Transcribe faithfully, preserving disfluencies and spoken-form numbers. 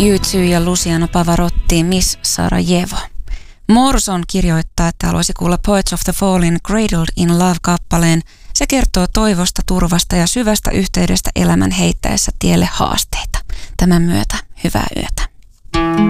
U two ja Luciano Pavarotti, Miss Sarajevo. Morrison kirjoittaa, että haluaisi kuulla Poets of the Fallen Cradled in Love-kappaleen. Se kertoo toivosta, turvasta ja syvästä yhteydestä elämän heittäessä tielle haasteita. Tämän myötä hyvää yötä.